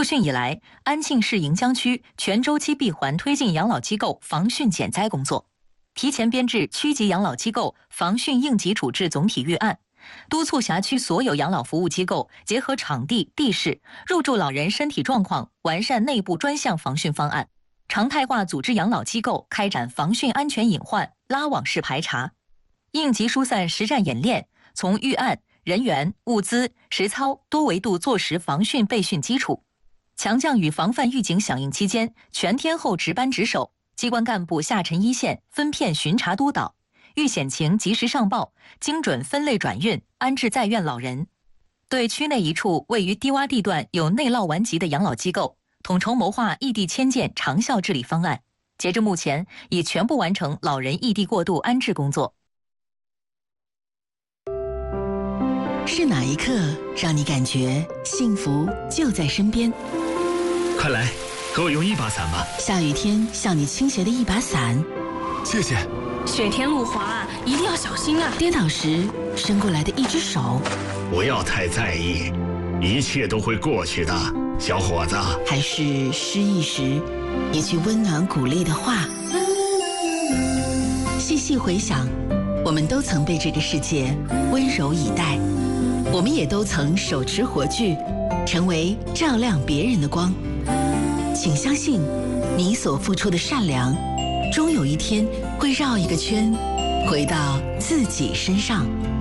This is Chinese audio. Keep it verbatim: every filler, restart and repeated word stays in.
汛以来，安庆市盈江区全周期闭环推进养老机构防汛减灾工作，提前编制区级养老机构防汛应急处置总体预案，督促辖区所有养老服务机构结合场地、地势、入住老人身体状况，完善内部专项防汛方案，常态化组织养老机构开展防汛安全隐患拉网式排查，应急疏散实战演练，从预案、人员、物资、实操多维度做实防汛备汛基础，强降雨防范预警响应期间全天候值班值守，机关干部下沉一线，分片巡查督导，遇险情及时上报，精准分类转运安置在院老人。对区内一处位于低洼地段有内涝顽疾的养老机构，统筹谋划异地迁建长效治理方案，截至目前已全部完成老人异地过渡安置工作。 是哪一刻让你感觉幸福就在身边？ 快来，和我用一把伞吧。 下雨天向你倾斜的一把伞， 谢谢。 雪天路滑，一定要小心啊！ 跌倒时伸过来的一只手， 不要太在意，一切都会过去的，小伙子。 还是失意时一句温暖鼓励的话。细细回想，我们都曾被这个世界温柔以待，我们也都曾手持火炬，成为照亮别人的光。请相信，你所付出的善良，终有一天会绕一个圈，回到自己身上。